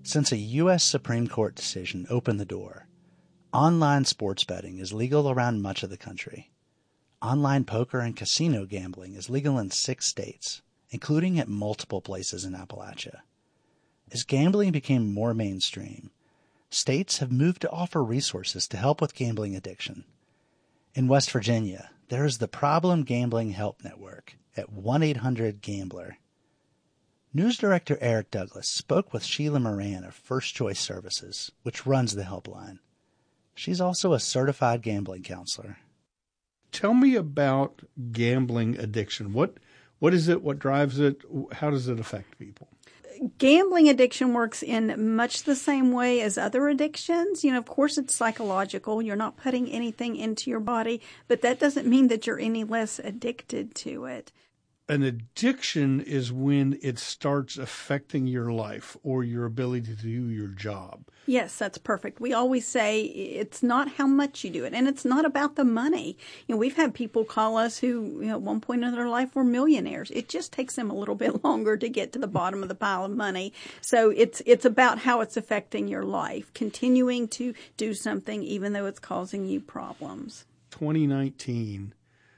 Since a U.S. Supreme Court decision opened the door, online sports betting is legal around much of the country. Online poker and casino gambling is legal in 6 states, including at multiple places in Appalachia. As gambling became more mainstream, states have moved to offer resources to help with gambling addiction. In West Virginia, there is the Problem Gambling Help Network at 1-800-GAMBLER. News Director Eric Douglas spoke with Sheila Moran of First Choice Services, which runs the helpline. She's also a certified gambling counselor. Tell me about gambling addiction. What is it? What drives it? How does it affect people? Gambling addiction works in much the same way as other addictions. Of course, it's psychological. You're not putting anything into your body, but that doesn't mean that you're any less addicted to it. An addiction is when it starts affecting your life or your ability to do your job. Yes, that's perfect. We always say it's not how much you do it, and it's not about the money. We've had people call us who, at one point in their life were millionaires. It just takes them a little bit longer to get to the bottom of the pile of money. So it's about how it's affecting your life, continuing to do something even though it's causing you problems. 2019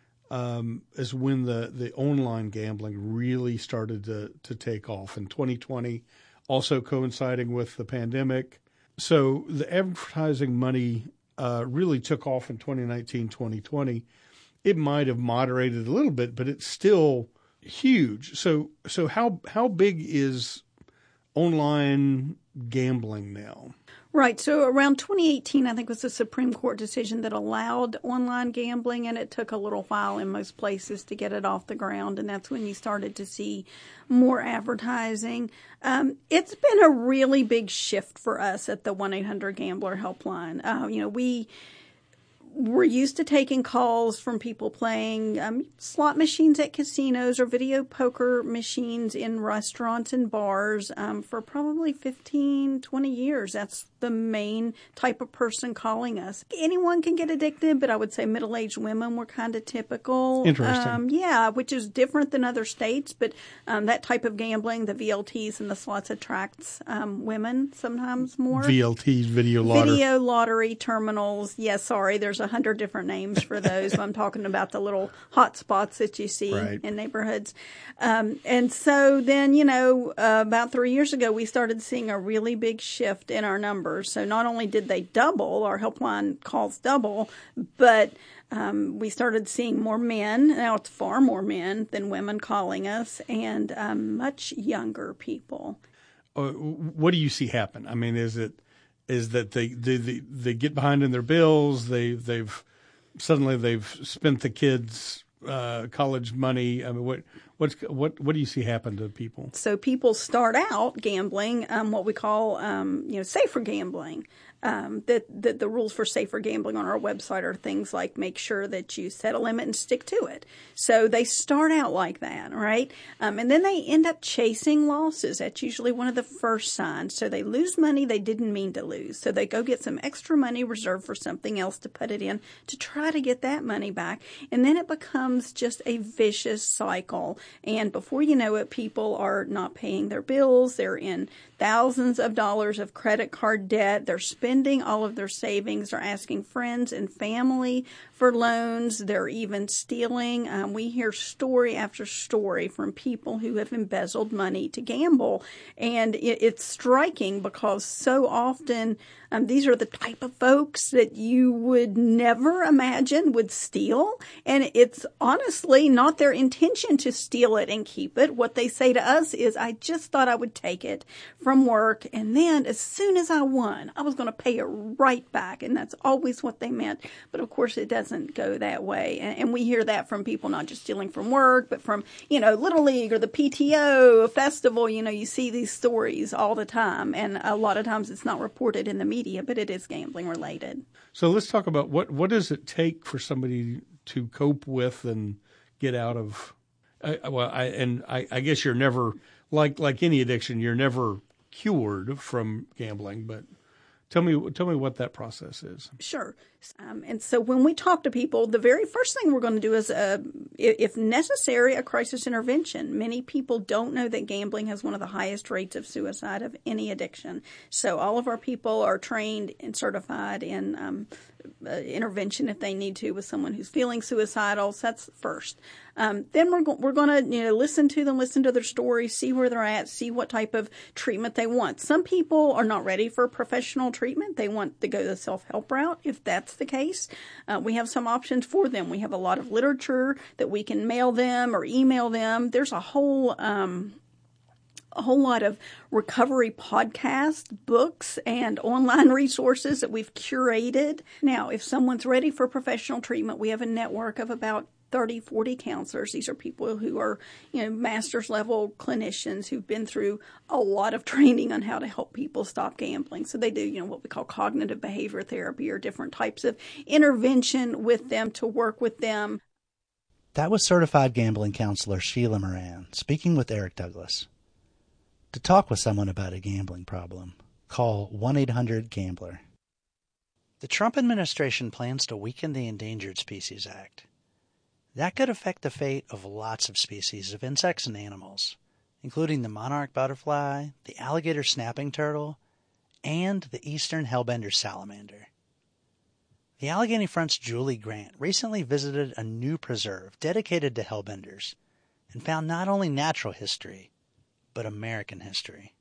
is when the online gambling really started to take off. In 2020, also coinciding with the pandemic. So the advertising money really took off in 2019, 2020. It might have moderated a little bit, but it's still huge. So how big is online gambling now? Right. So around 2018, I think was the Supreme Court decision that allowed online gambling, and it took a little while in most places to get it off the ground, and that's when you started to see more advertising. It's been a really big shift for us at the 1-800-GAMBLER helpline. We're used to taking calls from people playing slot machines at casinos or video poker machines in restaurants and bars for probably 15, 20 years. That's the main type of person calling us. Anyone can get addicted, but I would say middle-aged women were kind of typical. Interesting. Which is different than other states, but that type of gambling, the VLTs and the slots attracts women sometimes more. VLTs, video lottery. Video lottery terminals. Sorry, there's 100 different names for those. I'm talking about the little hot spots that you see in neighborhoods. And so then, about 3 years ago, we started seeing a really big shift in our numbers. So not only did they double, our helpline calls double, but we started seeing more men. Now it's far more men than women calling us, and much younger people. What do you see happen? I mean, is that they get behind in their bills? They've spent the kids' college money. I mean, what do you see happen to people? So people start out gambling, what we call safer gambling. That the rules for safer gambling on our website are things like make sure that you set a limit and stick to it. So they start out like that, right? And then they end up chasing losses. That's usually one of the first signs. So they lose money they didn't mean to lose. So they go get some extra money reserved for something else to put it in to try to get that money back. And then it becomes just a vicious cycle. And before you know it, people are not paying their bills. They're in thousands of dollars of credit card debt. They're spending all of their savings. They're asking friends and family for loans. They're even stealing. We hear story after story from people who have embezzled money to gamble. And it's striking because so often these are the type of folks that you would never imagine would steal. And it's honestly not their intention to steal it and keep it. What they say to us is, I just thought I would take it from work, and then as soon as I won, I was going to pay it right back. And that's always what they meant. But of course, it doesn't go that way. And we hear that from people not just stealing from work, but from, Little League or the PTO, a festival. You see these stories all the time. And a lot of times it's not reported in the media, but it is gambling related. So let's talk about what does it take for somebody to cope with and get out of. I guess you're never like any addiction. You're never cured from gambling, but Tell me what that process is. Sure. And so when we talk to people, the very first thing we're going to do is, if necessary, a crisis intervention. Many people don't know that gambling has one of the highest rates of suicide of any addiction. So all of our people are trained and certified in intervention if they need to with someone who's feeling suicidal. So that's first. Then we're going to listen to them, listen to their stories, see where they're at, see what type of treatment they want. Some people are not ready for professional treatment. They want to go the self-help route. If that's the case, we have some options for them. We have a lot of literature that we can mail them or email them. There's a whole lot of recovery podcasts, books, and online resources that we've curated. Now, if someone's ready for professional treatment, we have a network of about 30, 40 counselors. These are people who are, master's level clinicians who've been through a lot of training on how to help people stop gambling. So they do, what we call cognitive behavior therapy or different types of intervention with them to work with them. That was certified gambling counselor Sheila Moran speaking with Eric Douglas. To talk with someone about a gambling problem, call 1-800-GAMBLER. The Trump administration plans to weaken the Endangered Species Act. That could affect the fate of lots of species of insects and animals, including the monarch butterfly, the alligator snapping turtle, and the eastern hellbender salamander. The Allegheny Front's Julie Grant recently visited a new preserve dedicated to hellbenders and found not only natural history, but American history.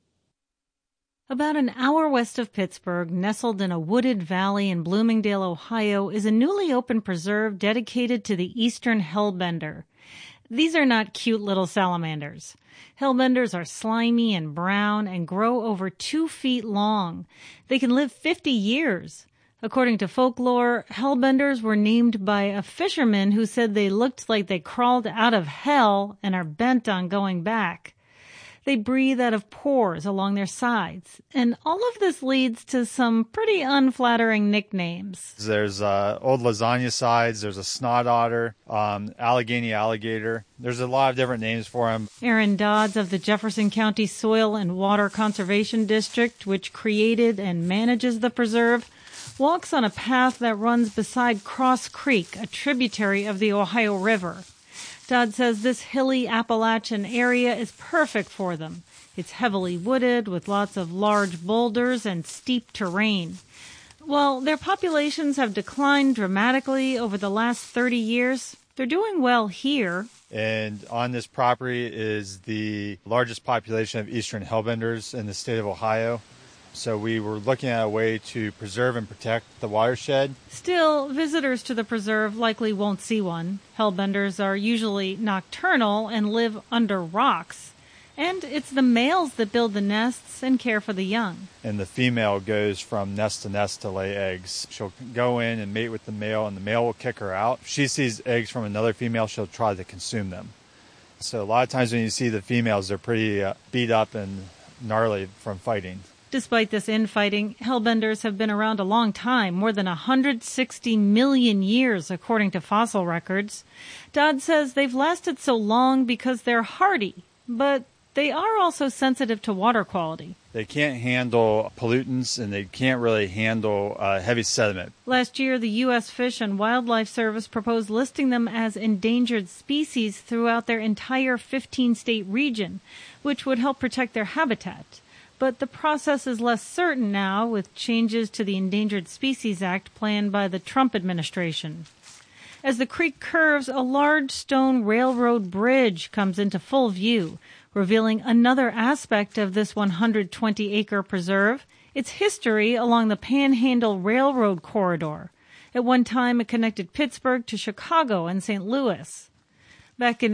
About an hour west of Pittsburgh, nestled in a wooded valley in Bloomingdale, Ohio, is a newly opened preserve dedicated to the eastern hellbender. These are not cute little salamanders. Hellbenders are slimy and brown and grow over 2 feet long. They can live 50 years. According to folklore, hellbenders were named by a fisherman who said they looked like they crawled out of hell and are bent on going back. They breathe out of pores along their sides, and all of this leads to some pretty unflattering nicknames. There's old lasagna sides, there's a snot otter, Allegheny alligator. There's a lot of different names for them. Aaron Dodds of the Jefferson County Soil and Water Conservation District, which created and manages the preserve, walks on a path that runs beside Cross Creek, a tributary of the Ohio River. Dodd says this hilly Appalachian area is perfect for them. It's heavily wooded with lots of large boulders and steep terrain. While their populations have declined dramatically over the last 30 years, they're doing well here. And on this property is the largest population of eastern hellbenders in the state of Ohio. So we were looking at a way to preserve and protect the watershed. Still, visitors to the preserve likely won't see one. Hellbenders are usually nocturnal and live under rocks. And it's the males that build the nests and care for the young. And the female goes from nest to nest to lay eggs. She'll go in and mate with the male, and the male will kick her out. If she sees eggs from another female, she'll try to consume them. So a lot of times when you see the females, they're pretty beat up and gnarly from fighting. Despite this infighting, hellbenders have been around a long time, more than 160 million years, according to fossil records. Dodd says they've lasted so long because they're hardy, but they are also sensitive to water quality. They can't handle pollutants, and they can't really handle heavy sediment. Last year, the U.S. Fish and Wildlife Service proposed listing them as endangered species throughout their entire 15-state region, which would help protect their habitat. But the process is less certain now, with changes to the Endangered Species Act planned by the Trump administration. As the creek curves, a large stone railroad bridge comes into full view, revealing another aspect of this 120-acre preserve, its history along the Panhandle Railroad corridor. At one time, it connected Pittsburgh to Chicago and St. Louis. Back in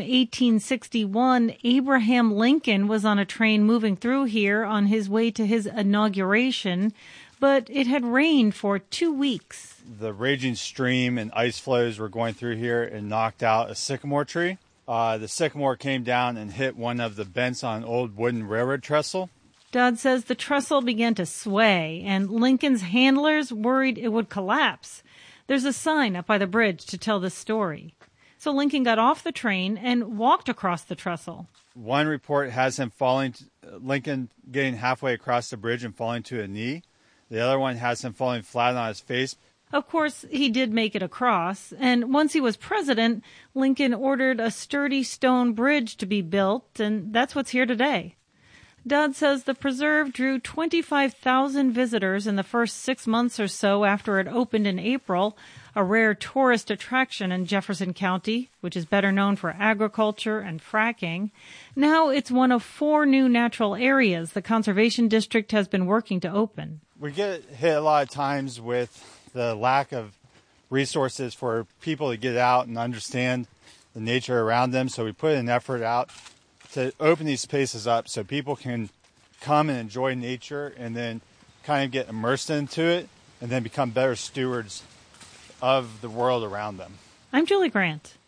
1861, Abraham Lincoln was on a train moving through here on his way to his inauguration, but it had rained for 2 weeks. The raging stream and ice flows were going through here and knocked out a sycamore tree. The sycamore came down and hit one of the bents on an old wooden railroad trestle. Dodd says the trestle began to sway, and Lincoln's handlers worried it would collapse. There's a sign up by the bridge to tell this story. So Lincoln got off the train and walked across the trestle. One report has him Lincoln getting halfway across the bridge and falling to a knee. The other one has him falling flat on his face. Of course, he did make it across, and once he was president, Lincoln ordered a sturdy stone bridge to be built, and that's what's here today. Dodd says the preserve drew 25,000 visitors in the first 6 months or so after it opened in April, a rare tourist attraction in Jefferson County, which is better known for agriculture and fracking. Now it's one of 4 new natural areas the Conservation District has been working to open. We get hit a lot of times with the lack of resources for people to get out and understand the nature around them, so we put an effort out to open these spaces up so people can come and enjoy nature and then kind of get immersed into it and then become better stewards of the world around them. I'm Julie Grant.